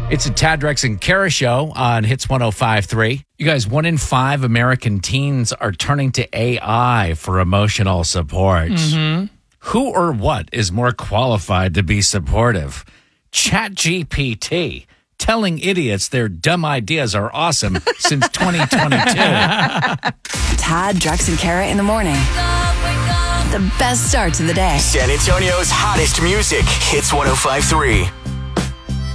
It's a Tad, Drex, and Kara show on Hits 105.3. You guys, 1 in 5 American teens are turning to AI for emotional support. Who or what is more qualified to be supportive? ChatGPT, telling idiots their dumb ideas are awesome since 2022. Tad, Drex, and Kara in the morning. The best start to the day. San Antonio's hottest music, Hits 105.3.